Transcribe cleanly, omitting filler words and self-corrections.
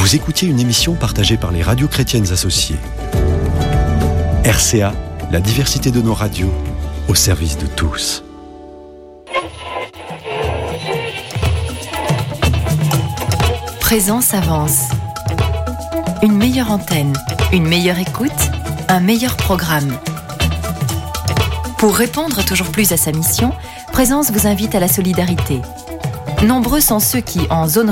Vous écoutiez une émission partagée par les radios chrétiennes associées. RCA, la diversité de nos radios, au service de tous. Présence avance. Une meilleure antenne, une meilleure écoute, un meilleur programme. Pour répondre toujours plus à sa mission, Présence vous invite à la solidarité. Nombreux sont ceux qui, en zone